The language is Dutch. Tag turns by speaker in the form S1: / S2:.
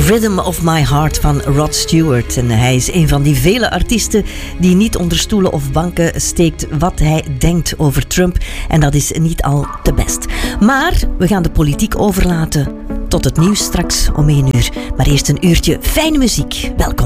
S1: Rhythm of My Heart van Rod Stewart. En hij is een van die vele artiesten die niet onder stoelen of banken steekt wat hij denkt over Trump. En dat is niet al te best. Maar we gaan de politiek overlaten tot het nieuws straks om 1 uur. Maar eerst een uurtje fijne muziek. Welkom.